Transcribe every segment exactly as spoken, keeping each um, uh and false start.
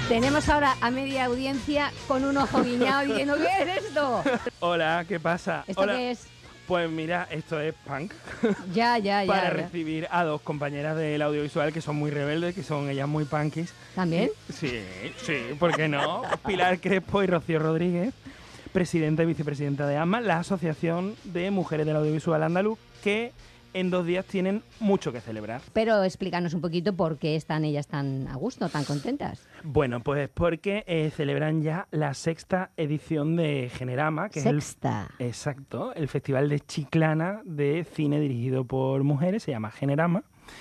Tenemos ahora a media audiencia con un ojo guiñado diciendo ¿qué es esto? Hola, ¿qué pasa? ¿Esto Hola. qué es? Pues mira, esto es punk. Ya, ya, ya. Para ya. recibir a dos compañeras del audiovisual que son muy rebeldes, que son ellas muy punkies. ¿También? Y- sí, sí, ¿por qué no? Pilar Crespo y Rocío Rodríguez, presidenta y vicepresidenta de AMA, la Asociación de Mujeres del Audiovisual Andaluz, que en dos días tienen mucho que celebrar. Pero explícanos un poquito por qué están ellas tan a gusto, tan contentas. Bueno, pues porque eh, celebran ya la sexta edición de Generama, que Sexta. es el, exacto, el festival de Chiclana de cine dirigido por mujeres, se llama Generama.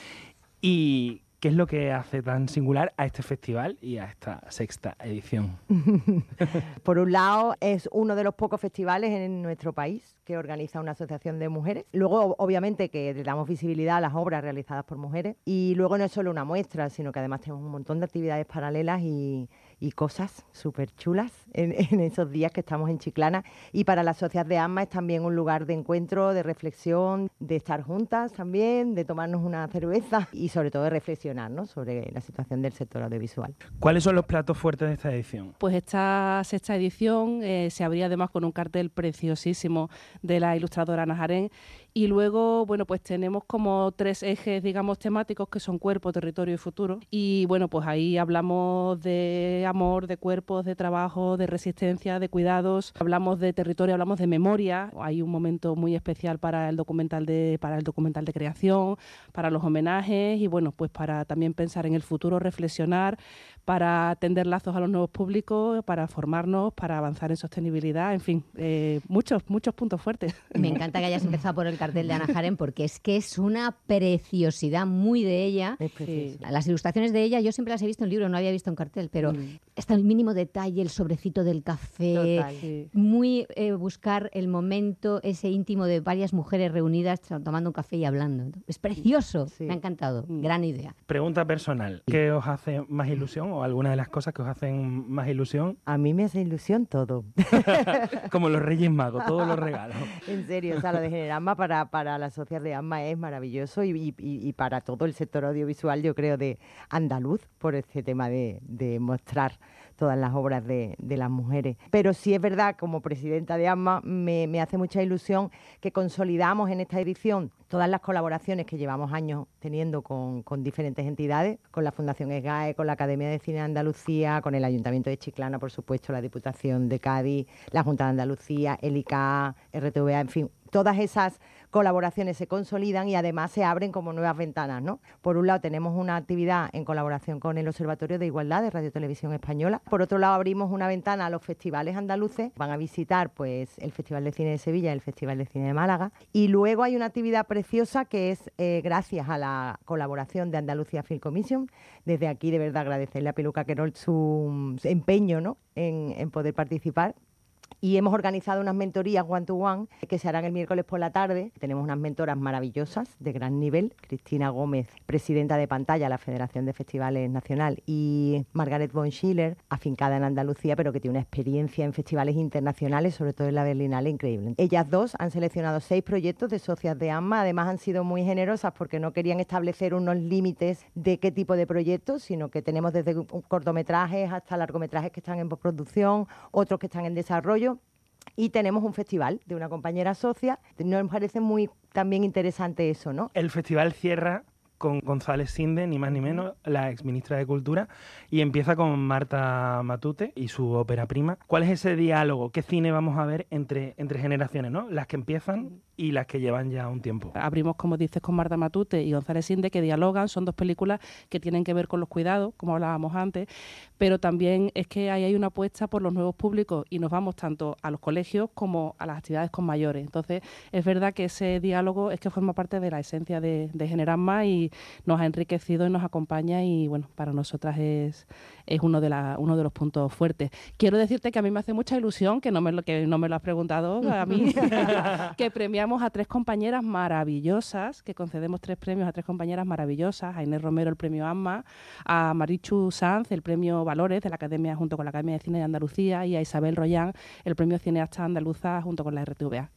Y ¿qué es lo que hace tan singular a este festival y a esta sexta edición? Por un lado, es uno de los pocos festivales en nuestro país que organiza una asociación de mujeres. Luego, obviamente, que le damos visibilidad a las obras realizadas por mujeres. Y luego no es solo una muestra, sino que además tenemos un montón de actividades paralelas y, y cosas súper chulas en, en esos días que estamos en Chiclana. Y para la Sociedad de AMA es también un lugar de encuentro, de reflexión, de estar juntas también, de tomarnos una cerveza y sobre todo de reflexionar, ¿no?, sobre la situación del sector audiovisual. ¿Cuáles son los platos fuertes de esta edición? Pues esta sexta edición eh, se abría además con un cartel preciosísimo de la ilustradora Ana Jarén. Y luego, bueno, pues tenemos como tres ejes, digamos, temáticos que son cuerpo, territorio y futuro. Y bueno, pues ahí hablamos de amor, de cuerpos, de trabajo, de resistencia, de cuidados. Hablamos de territorio, hablamos de memoria. Hay un momento muy especial para el documental de, para el documental de creación, para los homenajes y bueno, pues para también pensar en el futuro, reflexionar, para tender lazos a los nuevos públicos, para formarnos, para avanzar en sostenibilidad, en fin, eh, muchos, muchos puntos fuertes. Me encanta que hayas empezado por el cartel de Ana Jarén porque es que es una preciosidad muy de ella. Es precioso. Las ilustraciones de ella yo siempre las he visto en libro, no había visto en cartel, pero Mm. está el mínimo detalle, el sobrecito del café, Total. Sí. muy eh, buscar el momento ese íntimo de varias mujeres reunidas tomando un café y hablando. Es precioso, Sí. me ha encantado, Mm. gran idea. Pregunta personal, ¿qué os hace más ilusión o alguna de las cosas que os hacen más ilusión? A mí me hace ilusión todo. Como los Reyes Magos, todos los regalos. En serio, o sea, lo de Generama para, para la Sociedad de AMA es maravilloso y, y- y para todo el sector audiovisual, yo creo, de andaluz, por este tema de, de mostrar todas las obras de, de las mujeres. Pero sí es verdad, como presidenta de AMA, me, me hace mucha ilusión que consolidamos en esta edición todas las colaboraciones que llevamos años teniendo con, con diferentes entidades, con la Fundación ESGAE, con la Academia de Cine de Andalucía, con el Ayuntamiento de Chiclana, por supuesto, la Diputación de Cádiz, la Junta de Andalucía, el I C A, R T V A, en fin, todas esas colaboraciones se consolidan y además se abren como nuevas ventanas, ¿no? Por un lado tenemos una actividad en colaboración con el Observatorio de Igualdad de Radio Televisión Española. Por otro lado abrimos una ventana a los festivales andaluces. Van a visitar pues el Festival de Cine de Sevilla y el Festival de Cine de Málaga. Y luego hay una actividad preciosa que es eh, gracias a la colaboración de Andalucía Film Commission. Desde aquí de verdad agradecerle a Piluca Querol su, su empeño, ¿no?, en, en poder participar. Y hemos organizado unas mentorías one to one que se harán el miércoles por la tarde. Tenemos unas mentoras maravillosas de gran nivel. Cristina Gómez, presidenta de Pantalla, la Federación de Festivales Nacional, y Margaret von Schiller, afincada en Andalucía, pero que tiene una experiencia en festivales internacionales, sobre todo en la Berlinale, increíble. Ellas dos han seleccionado seis proyectos de socias de AMA. Además han sido muy generosas porque no querían establecer unos límites de qué tipo de proyectos, sino que tenemos desde cortometrajes hasta largometrajes que están en postproducción, otros que están en desarrollo. Y tenemos un festival de una compañera socia. Nos parece muy también interesante eso, ¿no? El festival cierra con González Sinde, ni más ni menos, la exministra de Cultura, y empieza con Marta Matute y su ópera prima. ¿Cuál es ese diálogo? ¿Qué cine vamos a ver entre, entre generaciones, ¿no? Las que empiezan y las que llevan ya un tiempo. Abrimos, como dices, con Marta Matute y González Sinde, que dialogan. Son dos películas que tienen que ver con los cuidados, como hablábamos antes, pero también es que ahí hay una apuesta por los nuevos públicos y nos vamos tanto a los colegios como a las actividades con mayores. Entonces, es verdad que ese diálogo es que forma parte de la esencia de, de Generasma y nos ha enriquecido y nos acompaña y, bueno, para nosotras es, es uno, de la, uno de los puntos fuertes. Quiero decirte que a mí me hace mucha ilusión, que no me lo, que no me lo has preguntado a mí, que premiamos a tres compañeras maravillosas, que concedemos tres premios a tres compañeras maravillosas, a Inés Romero el premio AMMA, a Marichu Sanz el premio Valores de la Academia junto con la Academia de Cine de Andalucía y a Isabel Royán el premio Cineasta Andaluza junto con la R T V A.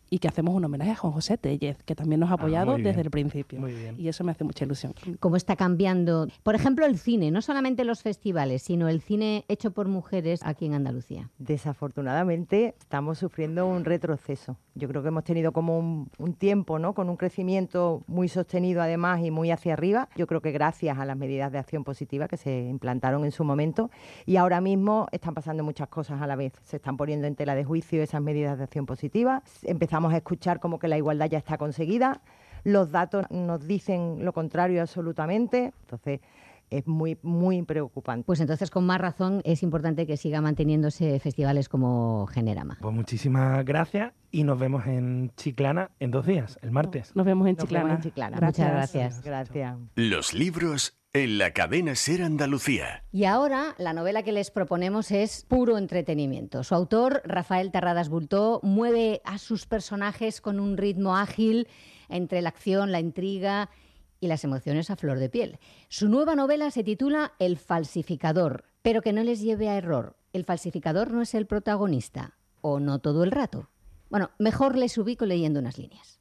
y que hacemos un homenaje a Juan José Tellez, que también nos ha apoyado muy bien, desde el principio. muy bien. Y eso me hace mucha ilusión. Cómo está cambiando, por ejemplo, el cine, no solamente los festivales, sino el cine hecho por mujeres aquí en Andalucía. Desafortunadamente estamos sufriendo un retroceso. Yo creo que hemos tenido como un, un tiempo, ¿no?, con un crecimiento muy sostenido además y muy hacia arriba. Yo creo que gracias a las medidas de acción positiva que se implantaron en su momento, y ahora mismo están pasando muchas cosas a la vez. Se están poniendo en tela de juicio esas medidas de acción positiva. Empezamos a escuchar como que la igualdad ya está conseguida. Los datos nos dicen lo contrario absolutamente. Entonces, es muy, muy preocupante. Pues entonces, con más razón, es importante que siga manteniéndose festivales como Generama. Pues muchísimas gracias y nos vemos en Chiclana en dos días, el martes. Nos vemos en Nos Chiclana. vemos en Chiclana. Muchas Gracias. gracias. Gracias. Los libros en la cadena SER Andalucía. Y ahora la novela que les proponemos es puro entretenimiento. Su autor, Rafael Terradas Bultó, mueve a sus personajes con un ritmo ágil entre la acción, la intriga y las emociones a flor de piel. Su nueva novela se titula El falsificador, pero que no les lleve a error. El falsificador no es el protagonista, o no todo el rato. Bueno, mejor les ubico leyendo unas líneas.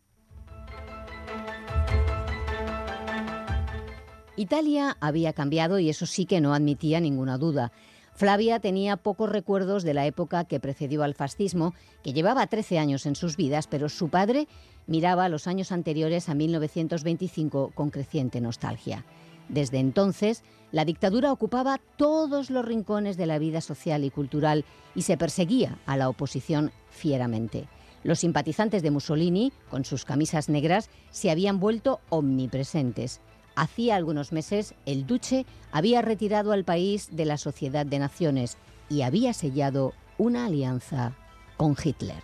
Italia había cambiado y eso sí que no admitía ninguna duda. Flavia tenía pocos recuerdos de la época que precedió al fascismo, que llevaba trece años en sus vidas, pero su padre miraba los años anteriores a mil novecientos veinticinco con creciente nostalgia. Desde entonces, la dictadura ocupaba todos los rincones de la vida social y cultural y se perseguía a la oposición fieramente. Los simpatizantes de Mussolini, con sus camisas negras, se habían vuelto omnipresentes. Hacía algunos meses, el duce había retirado al país de la Sociedad de Naciones y había sellado una alianza con Hitler.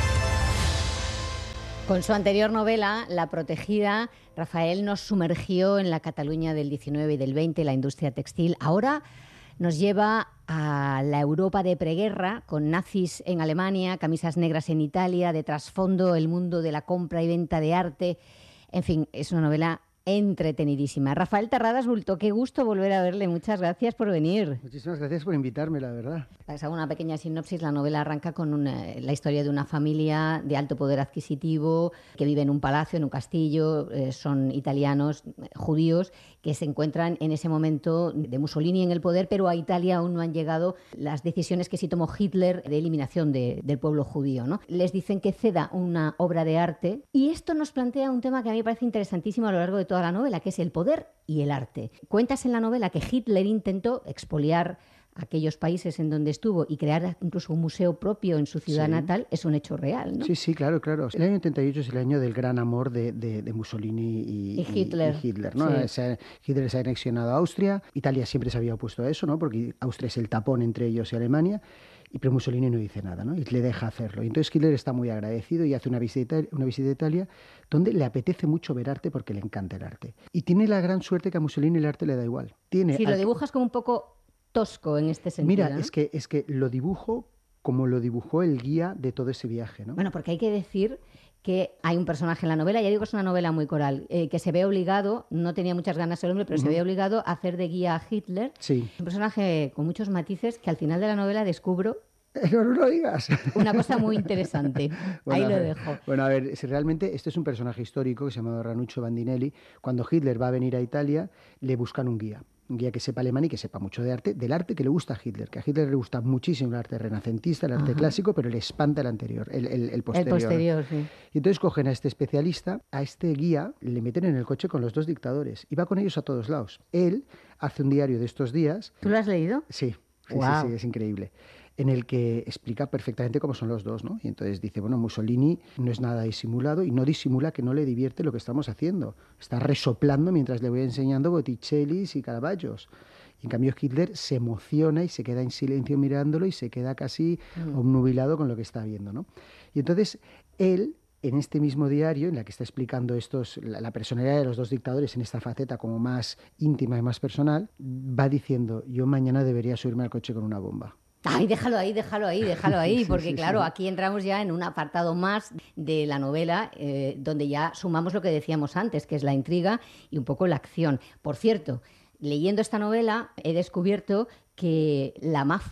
Con su anterior novela, La protegida, Rafael nos sumergió en la Cataluña del diecinueve y del veinte, la industria textil. Ahora nos lleva a la Europa de preguerra, con nazis en Alemania, camisas negras en Italia, de trasfondo el mundo de la compra y venta de arte. En fin, es una novela entretenidísima. Rafael Terradas Bultó, qué gusto volver a verle. Muchas gracias por venir. Muchísimas gracias por invitarme, la verdad. Les hago una pequeña sinopsis. La novela arranca con una, la historia de una familia de alto poder adquisitivo que vive en un palacio, en un castillo. Eh, son italianos, eh, judíos, que se encuentran en ese momento de Mussolini en el poder, pero a Italia aún no han llegado las decisiones que sí tomó Hitler de eliminación de, del pueblo judío, ¿no? Les dicen que ceda una obra de arte y esto nos plantea un tema que a mí me parece interesantísimo a lo largo de toda la novela, que es el poder y el arte. Cuentas en la novela que Hitler intentó expoliar aquellos países en donde estuvo y crear incluso un museo propio en su ciudad sí. natal. Es un hecho real, ¿no? Sí, sí, claro, claro. El año treinta y ocho es el año del gran amor de, de, de Mussolini y, y Hitler. Y, y Hitler, ¿no? Sí. Se, Hitler se ha anexionado a Austria. Italia siempre se había opuesto a eso, ¿no? Porque Austria es el tapón entre ellos y Alemania. Y pero Mussolini no dice nada, ¿no? Y le deja hacerlo. Y entonces Hitler está muy agradecido y hace una visita, una visita a Italia donde le apetece mucho ver arte porque le encanta el arte. Y tiene la gran suerte que a Mussolini el arte le da igual. Tiene sí, lo al... dibujas como un poco tosco en este sentido. Mira, ¿no? es que, es que lo dibujo como lo dibujó el guía de todo ese viaje, ¿no? Bueno, porque hay que decir que hay un personaje en la novela, ya digo que es una novela muy coral, eh, que se ve obligado, no tenía muchas ganas el hombre, pero uh-huh. se ve obligado a hacer de guía a Hitler. Sí. Un personaje con muchos matices que al final de la novela descubro No, no lo digas. Una cosa muy interesante. Bueno, ahí lo ver, dejo. Bueno, a ver, si realmente este es un personaje histórico que se llama Ranuccio Bandinelli. Cuando Hitler va a venir a Italia, le buscan un guía. Un guía que sepa alemán y que sepa mucho de arte, del arte que le gusta a Hitler. Que a Hitler le gusta muchísimo el arte renacentista, el arte Ajá. clásico, pero le espanta el anterior, el, el, el posterior. El posterior, sí. Y entonces cogen a este especialista, a este guía, le meten en el coche con los dos dictadores y va con ellos a todos lados. Él hace un diario de estos días. ¿Tú lo has leído? Sí, sí, wow. sí, sí, es increíble. En el que explica perfectamente cómo son los dos, ¿no? Y entonces dice, bueno, Mussolini no es nada disimulado y no disimula que no le divierte lo que estamos haciendo. Está resoplando mientras le voy enseñando Botticellis y Caravaggios. Y en cambio Hitler se emociona y se queda en silencio mirándolo y se queda casi mm. obnubilado con lo que está viendo, ¿no? Y entonces él, en este mismo diario, en la que está explicando estos, la, la personalidad de los dos dictadores en esta faceta como más íntima y más personal, va diciendo, yo mañana debería subirme al coche con una bomba. Ay, déjalo ahí, déjalo ahí, déjalo ahí, porque sí, sí, claro, sí. aquí entramos ya en un apartado más de la novela, eh, donde ya sumamos lo que decíamos antes, que es la intriga y un poco la acción. Por cierto, leyendo esta novela he descubierto que la mafia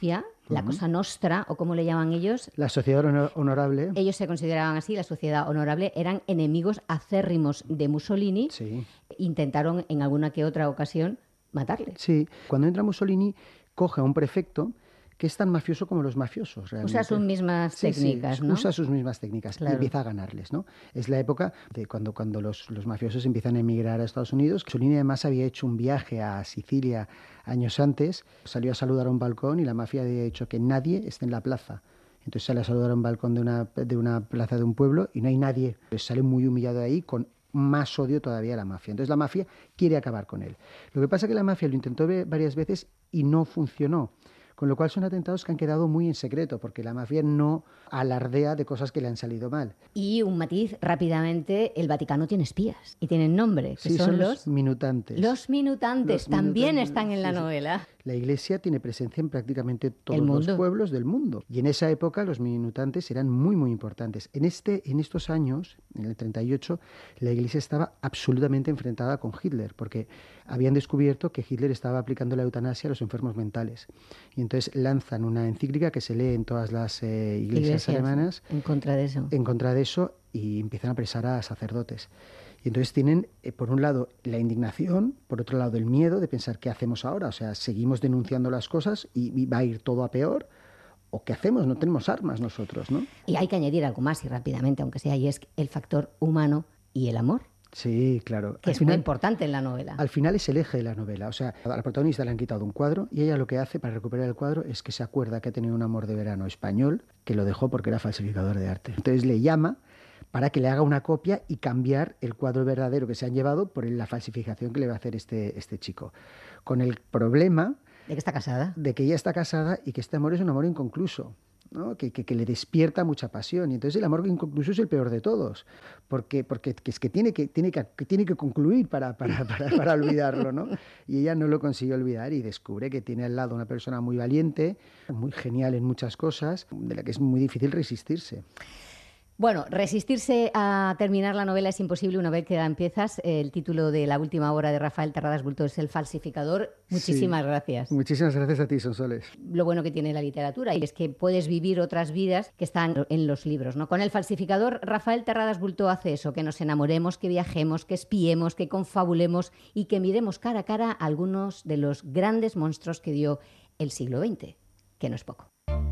la Ujú. Cosa Nostra, o como le llaman ellos. La sociedad honor- honorable. Ellos se consideraban así, la Sociedad Honorable, eran enemigos acérrimos de Mussolini. Sí. Intentaron en alguna que otra ocasión matarle. Sí, cuando entra Mussolini, coge a un prefecto que es tan mafioso como los mafiosos, realmente. Usa sus mismas Sí, sí, técnicas, ¿no? usa sus mismas técnicas Claro. y empieza a ganarles, ¿no? Es la época de cuando, cuando los, los mafiosos empiezan a emigrar a Estados Unidos. Mussolini además había hecho un viaje a Sicilia años antes, salió a saludar a un balcón y la mafia había dicho que nadie esté en la plaza. Entonces sale a saludar a un balcón de una, de una plaza de un pueblo y no hay nadie. Pues sale muy humillado de ahí con más odio todavía a la mafia. Entonces la mafia quiere acabar con él. Lo que pasa es que la mafia lo intentó ve- varias veces y no funcionó. Con lo cual son atentados que han quedado muy en secreto, porque la mafia no alardea de cosas que le han salido mal. Y un matiz rápidamente, el Vaticano tiene espías y tienen nombre, que Sí, son, los minutantes. los minutantes. Los También minutantes, están en la sí, sí. novela. La Iglesia tiene presencia en prácticamente todos El los mundo. pueblos del mundo. Y en esa época los minutantes eran muy, muy importantes. En, este, en estos años, en el treinta y ocho, la Iglesia estaba absolutamente enfrentada con Hitler, porque habían descubierto que Hitler estaba aplicando la eutanasia a los enfermos mentales. Y entonces lanzan una encíclica que se lee en todas las eh, iglesias, Iglesias, alemanas en contra de eso. en contra de eso y empiezan a apresar a sacerdotes. Y entonces tienen, eh, por un lado, la indignación, por otro lado, el miedo de pensar qué hacemos ahora. O sea, seguimos denunciando las cosas y, y va a ir todo a peor. ¿O qué hacemos? No tenemos armas nosotros, ¿no? Y hay que añadir algo más, y rápidamente, aunque sea, y es el factor humano y el amor, Sí, claro. que Al es final- muy importante en la novela. Al final es el eje de la novela. O sea, a la protagonista le han quitado un cuadro y ella lo que hace para recuperar el cuadro es que se acuerda que ha tenido un amor de verano español que lo dejó porque era falsificador de arte. Entonces le llama para que le haga una copia y cambiar el cuadro verdadero que se han llevado por la falsificación que le va a hacer este, este chico. Con el problema ¿De que está casada? de que ella está casada y que este amor es un amor inconcluso, ¿no? que, que, que le despierta mucha pasión. Y entonces el amor inconcluso es el peor de todos, porque, porque que es que tiene que, tiene que, que tiene que concluir para, para, para, para olvidarlo, ¿no? Y ella no lo consigue olvidar y descubre que tiene al lado una persona muy valiente, muy genial en muchas cosas, de la que es muy difícil resistirse. Bueno, resistirse a terminar la novela es imposible una vez que la empiezas. El título de la última obra de Rafael Terradas Bultó es El falsificador. Muchísimas Sí. gracias. Muchísimas gracias a ti, Sonsoles. Lo bueno que tiene la literatura y es que puedes vivir otras vidas que están en los libros, ¿no? Con El falsificador, Rafael Terradas Bultó hace eso, que nos enamoremos, que viajemos, que espiemos, que confabulemos y que miremos cara a cara a algunos de los grandes monstruos que dio el siglo veinte, que no es poco.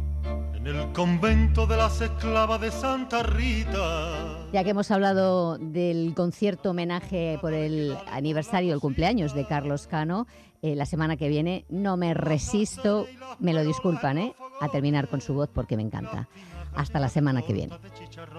En el convento de las esclavas de Santa Rita. Ya que hemos hablado del concierto homenaje por el aniversario, el cumpleaños de Carlos Cano, eh, la semana que viene no me resisto, me lo disculpan, ¿eh?, a terminar con su voz porque me encanta. Hasta la semana que viene.